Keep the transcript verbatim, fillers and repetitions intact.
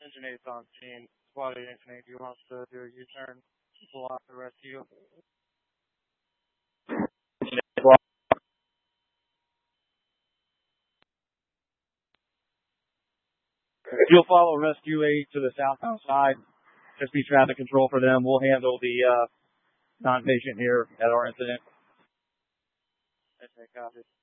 Engine eight's on scene. Squad eight, Engine eight, do you want us to do a U-turn? Pull off the rescue. You'll follow Rescue eight to the southbound side. Just be traffic control for them. We'll handle the uh, non-patient here at our incident. Okay, copy.